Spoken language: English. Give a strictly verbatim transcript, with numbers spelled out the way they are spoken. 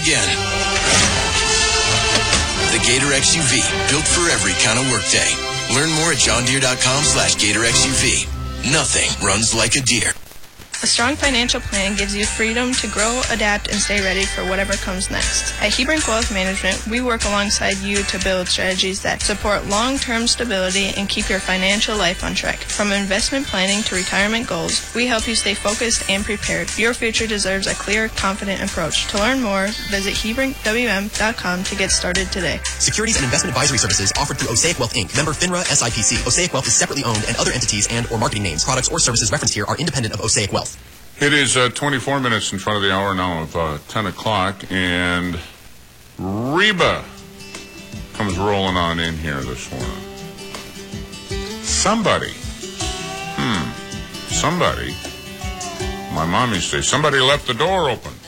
again. The Gator X U V, built for every kind of workday. Learn more at johndeere.com slash Gator X U V. Nothing runs like a deer. A strong financial plan gives you freedom to grow, adapt, and stay ready for whatever comes next. At Hebrink Wealth Management, we work alongside you to build strategies that support long-term stability and keep your financial life on track. From investment planning to retirement goals, we help you stay focused and prepared. Your future deserves a clear, confident approach. To learn more, visit Hebrink W M dot com to get started today. Securities and investment advisory services offered through Osaic Wealth Incorporated. Member FINRA S I P C. Osaic Wealth is separately owned, and other entities and or marketing names, products, or services referenced here are independent of Osaic Wealth. It is uh, twenty-four minutes in front of the hour now of uh, ten o'clock, and Reba comes rolling on in here this morning. Somebody, hmm, somebody, my mom used to say, somebody left the door open.